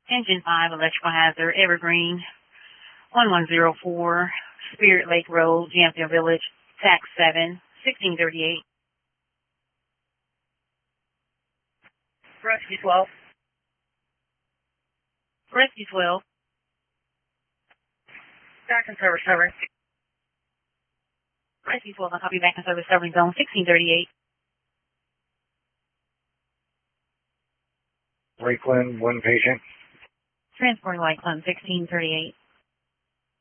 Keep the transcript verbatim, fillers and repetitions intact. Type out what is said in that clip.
Engine five, electrical hazard, Evergreen, one one zero four, Spirit Lake Road, Jampville Village, tax seven, sixteen thirty-eight. Rescue twelve. Rescue twelve. Back in service, over. Rescue twelve, I'll copy back in service, serving zone sixteen thirty-eight. Lakeland, one patient. Transporting Lakeland, sixteen thirty-eight.